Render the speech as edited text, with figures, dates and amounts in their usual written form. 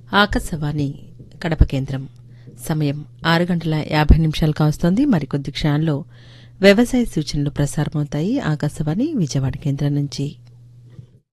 ఆకాశవాణి కడప కేంద్రం. సమయం 6:50 కావస్తోంది. మరికొద్ది క్షణాల్లో వ్యవసాయ సూచనలు ప్రసారమవుతాయి. ఆకాశవాణి విజయవాడ కేంద్రం నుంచి.